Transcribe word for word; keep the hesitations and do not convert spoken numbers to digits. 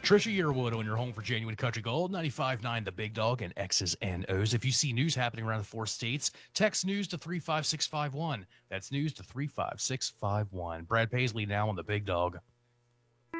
Trisha Yearwood on your home for Genuine Country Gold, ninety-five point nine The Big Dog and X's and O's. If you see news happening around the four states, text news to three five six five one. That's news to three five six five one. Brad Paisley now on The Big Dog.